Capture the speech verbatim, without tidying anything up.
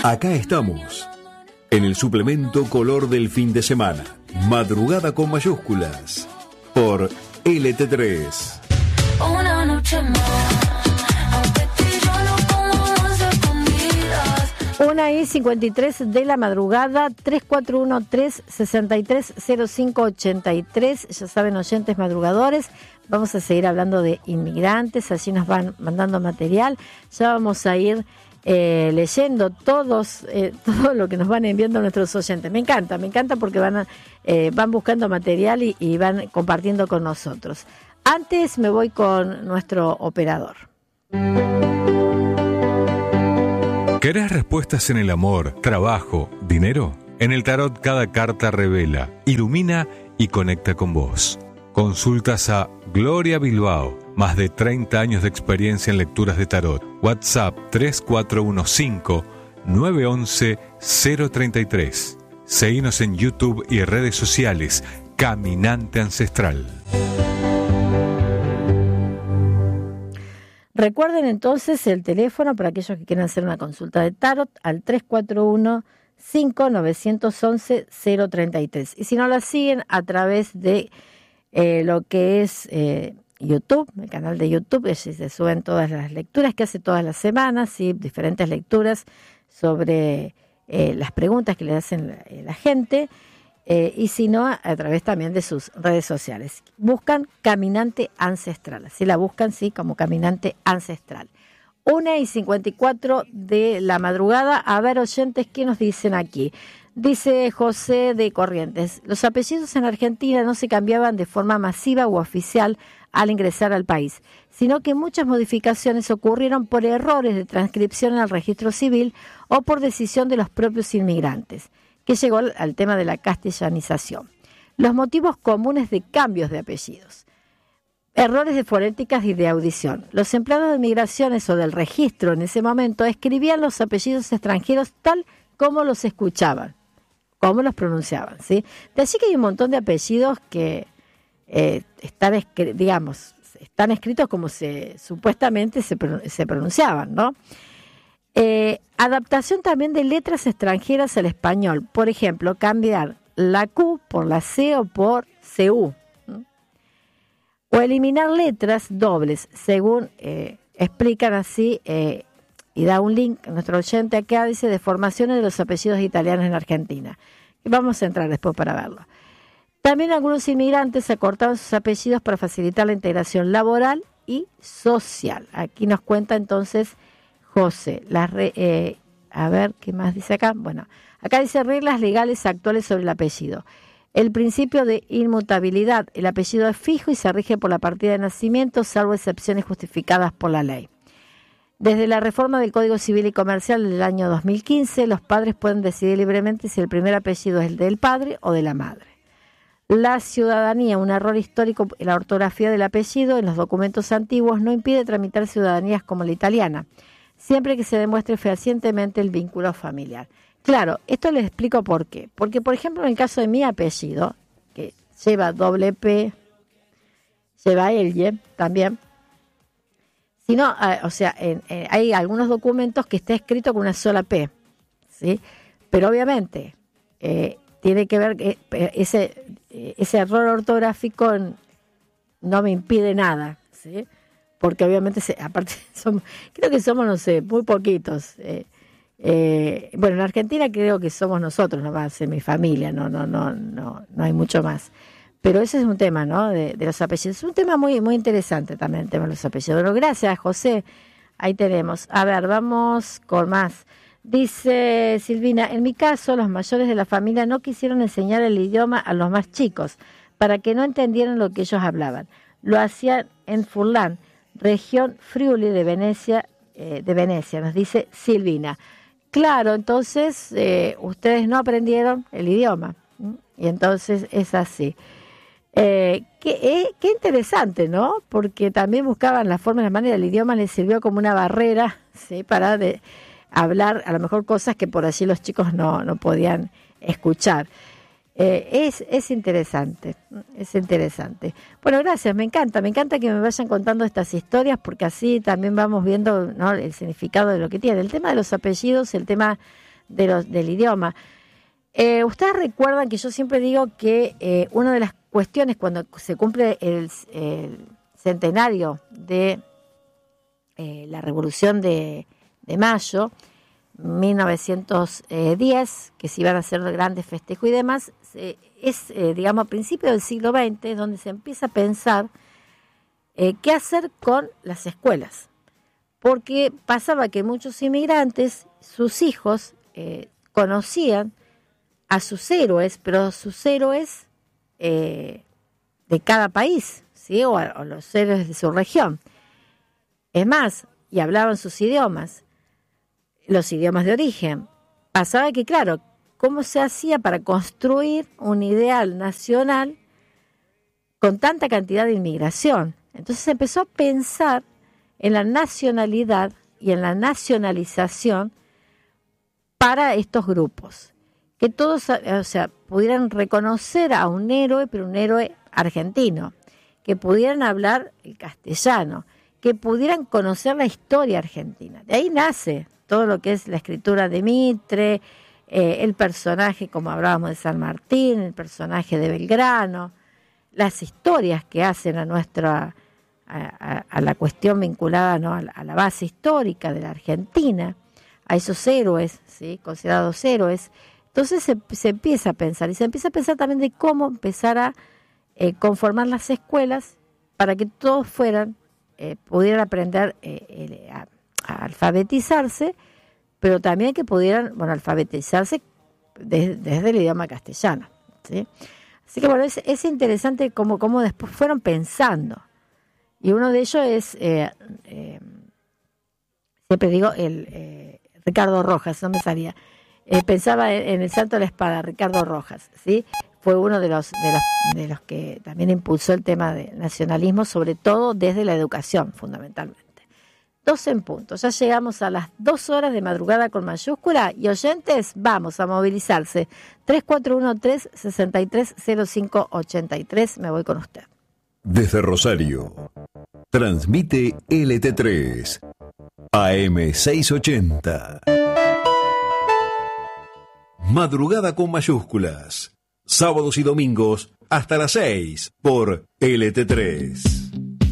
Acá estamos, en el suplemento color del fin de semana. Madrugada con mayúsculas, por L T tres. Una noche más. Una y cincuenta y tres de la madrugada, tres cuatro uno tres seis tres cero cinco ocho tres. Ya saben, oyentes madrugadores, vamos a seguir hablando de inmigrantes, así nos van mandando material. Ya vamos a ir eh, leyendo todos eh, todo lo que nos van enviando nuestros oyentes. Me encanta, me encanta porque van, a, eh, van buscando material y, y van compartiendo con nosotros. Antes me voy con nuestro operador. ¿Querés respuestas en el amor, trabajo, dinero? En el tarot cada carta revela, ilumina y conecta con vos. Consultas a Gloria Bilbao, más de treinta años de experiencia en lecturas de tarot. WhatsApp tres cuatro uno cinco nueve uno uno cero tres tres. Seguinos en YouTube y redes sociales. Caminante Ancestral. Recuerden entonces el teléfono para aquellos que quieran hacer una consulta de tarot al tres cuatro uno cinco nueve uno uno cero tres tres. Y si no la siguen a través de eh, lo que es eh, YouTube, el canal de YouTube, allí se suben todas las lecturas que hace todas las semanas, ¿sí? Diferentes lecturas sobre eh, las preguntas que le hacen la, la gente. Eh, y si no, a través también de sus redes sociales. Buscan Caminante Ancestral, así la buscan, sí, como Caminante Ancestral. Una y cincuenta y cuatro de la madrugada. A ver, oyentes, ¿qué nos dicen aquí? Dice José de Corrientes: los apellidos en Argentina no se cambiaban de forma masiva u oficial al ingresar al país, sino que muchas modificaciones ocurrieron por errores de transcripción en el registro civil o por decisión de los propios inmigrantes, que llegó al tema de la castellanización. Los motivos comunes de cambios de apellidos: errores de fonéticas y de audición. Los empleados de migraciones o del registro en ese momento escribían los apellidos extranjeros tal como los escuchaban, como los pronunciaban, ¿sí? De allí que hay un montón de apellidos que eh, están, escri- digamos, están escritos como se supuestamente se, se pronunciaban, ¿no? Eh, adaptación también de letras extranjeras al español. Por ejemplo, cambiar la Q por la C o por C U. ¿Mm? O eliminar letras dobles, según eh, explican así, eh, y da un link a nuestro oyente acá, dice, deformaciones de los apellidos italianos en Argentina. Y vamos a entrar después para verlo. También algunos inmigrantes acortaron sus apellidos para facilitar la integración laboral y social. Aquí nos cuenta entonces José, las re, eh, a ver, ¿qué más dice acá? Bueno, acá dice reglas legales actuales sobre el apellido. El principio de inmutabilidad. El apellido es fijo y se rige por la partida de nacimiento, salvo excepciones justificadas por la ley. Desde la reforma del Código Civil y Comercial del año dos mil quince, los padres pueden decidir libremente si el primer apellido es el del padre o de la madre. La ciudadanía, un error histórico en la ortografía del apellido en los documentos antiguos, no impide tramitar ciudadanías como la italiana, siempre que se demuestre fehacientemente el vínculo familiar. Claro, esto les explico por qué. Porque, por ejemplo, en el caso de mi apellido, que lleva doble P, lleva Elye también, si no, eh, o sea, en, en, hay algunos documentos que está escrito con una sola P, ¿sí? Pero obviamente eh, tiene que ver que eh, ese, eh, ese error ortográfico no me impide nada, ¿sí? Porque obviamente, se, aparte, somos, creo que somos, no sé, muy poquitos. Eh, eh, bueno, en Argentina creo que somos nosotros, no va a ser mi familia, no, no, no, no, no hay mucho más. Pero ese es un tema, ¿no? De, de los apellidos. Es un tema muy, muy interesante también, el tema de los apellidos. Bueno, gracias, José. Ahí tenemos. A ver, vamos con más. Dice Silvina: en mi caso, los mayores de la familia no quisieron enseñar el idioma a los más chicos para que no entendieran lo que ellos hablaban. Lo hacían en Furlan, región Friuli de Venecia, eh, de Venecia, nos dice Silvina. Claro, entonces eh, ustedes no aprendieron el idioma. ¿Mm? Y entonces es así. Eh, qué, eh, qué interesante, ¿no? Porque también buscaban la forma y la manera. El idioma les sirvió como una barrera, ¿sí? Para de, hablar a lo mejor cosas que por allí los chicos no, no podían escuchar. Eh, es, es interesante, es interesante. Bueno, gracias, me encanta, me encanta que me vayan contando estas historias, porque así también vamos viendo, ¿no?, el significado de lo que tiene. El tema de los apellidos, el tema de los, del idioma. Eh, ustedes recuerdan que yo siempre digo que eh, una de las cuestiones cuando se cumple el, el centenario de eh, la Revolución de, de Mayo, mil novecientos diez, que se iban a hacer grandes festejos y demás, eh, es, eh, digamos, a principios del siglo veinte, donde se empieza a pensar eh, qué hacer con las escuelas. Porque pasaba que muchos inmigrantes, sus hijos, eh, conocían a sus héroes, pero sus héroes eh, de cada país, ¿sí? o, a, o los héroes de su región. Es más, y hablaban sus idiomas, los idiomas de origen. Pasaba que, claro, ¿cómo se hacía para construir un ideal nacional con tanta cantidad de inmigración? Entonces se empezó a pensar en la nacionalidad y en la nacionalización para estos grupos. Que todos, o sea, pudieran reconocer a un héroe, pero un héroe argentino. Que pudieran hablar el castellano. Que pudieran conocer la historia argentina. De ahí nace todo lo que es la escritura de Mitre, eh, el personaje, como hablábamos de San Martín, el personaje de Belgrano, las historias que hacen a nuestra, a, a, a la cuestión vinculada, ¿no? a, la, a la base histórica de la Argentina, a esos héroes, ¿sí? considerados héroes. Entonces se, se empieza a pensar, y se empieza a pensar también de cómo empezar a eh, conformar las escuelas para que todos fueran, eh, pudieran aprender eh, eh, a, a alfabetizarse, pero también que pudieran, bueno, alfabetizarse desde, desde el idioma castellano, ¿sí? Así que bueno, es, es interesante cómo, cómo después fueron pensando. Y uno de ellos es, eh, eh, siempre digo, el eh, Ricardo Rojas, no me salía. Eh, pensaba en, en el Santo de la Espada, Ricardo Rojas, ¿sí? Fue uno de los, de los de los que también impulsó el tema del nacionalismo, sobre todo desde la educación, fundamentalmente. doce en punto, ya llegamos a las dos horas de Madrugada con mayúscula, y oyentes, vamos a movilizarse. tres cuatro uno tres, seis tres cero cinco ocho tres, me voy con usted. Desde Rosario, transmite L T tres, A M seiscientos ochenta. Madrugada con mayúsculas, sábados y domingos hasta las seis por L T tres.